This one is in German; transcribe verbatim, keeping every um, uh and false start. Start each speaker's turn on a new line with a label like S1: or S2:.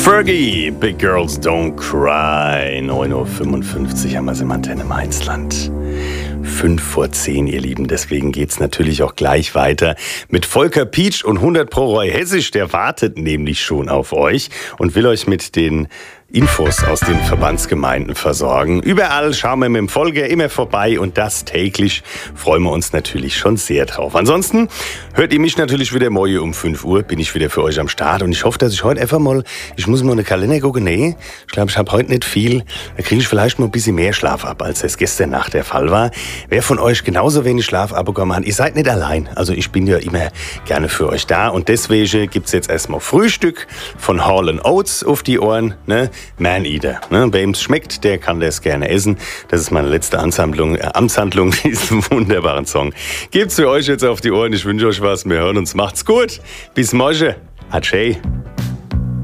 S1: Fergie, Big Girls Don't Cry. neun Uhr fünfundfünfzig haben wir es im Antenne Mainzland. fünf vor zehn, ihr Lieben. Deswegen geht's natürlich auch gleich weiter mit Volker Pietsch und hundert Pro Roy Hessisch. Der wartet nämlich schon auf euch und will euch mit den Infos aus den Verbandsgemeinden versorgen. Überall schauen wir mit dem Volker immer vorbei und das täglich. Freuen wir uns natürlich schon sehr drauf. Ansonsten hört ihr mich natürlich wieder morgen um fünf Uhr. Bin ich wieder für euch am Start und ich hoffe, dass ich heute einfach mal, ich muss mal in den Kalender gucken. Nee, ich glaube, ich habe heute nicht viel. Da kriege ich vielleicht mal ein bisschen mehr Schlaf ab, als es gestern Nacht der Fall war. Wer von euch genauso wenig Schlaf abbekommen hat, ihr seid nicht allein. Also ich bin ja immer gerne für euch da und deswegen gibt's jetzt erstmal Frühstück von Hall and Oates auf die Ohren, ne? Man-Eater. Ne? Wem es schmeckt, der kann das gerne essen. Das ist meine letzte Amtshandlung, äh, Amtshandlung diesen wunderbaren Song. Gebt's für euch jetzt auf die Ohren. Ich wünsche euch was. Wir hören uns. Macht's gut. Bis morgen. Adieu.